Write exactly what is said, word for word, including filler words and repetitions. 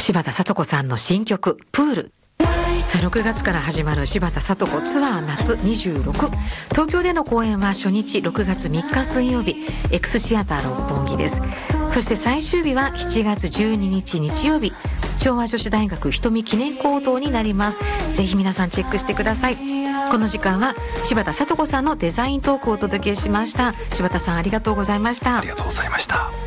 柴田聡子さんの新曲プール。さあろくがつから始まる柴田聡子ツアー夏にじゅうろく、東京での公演は初日ろくがつみっか水曜日 X シアター六本木です。そして最終日はしちがつじゅうににち日曜日、昭和女子大学瞳記念講堂になります。ぜひ皆さんチェックしてください。この時間は柴田聡子さんのデザイントークをお届けしました。柴田さんありがとうございました。 ありがとうございました。